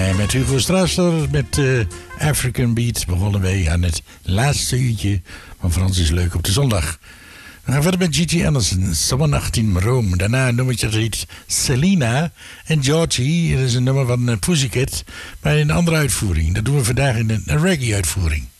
Met Hugo Strasser, met African Beats begonnen wij aan het laatste uurtje van Frans is Leuk op de zondag. We gaan verder met Gigi Anderson, Zomernacht in Rome. Daarna een nummertje dat heet Selena en Georgie. Dat is een nummer van Pussycat, maar in een andere uitvoering. Dat doen we vandaag in een reggae uitvoering.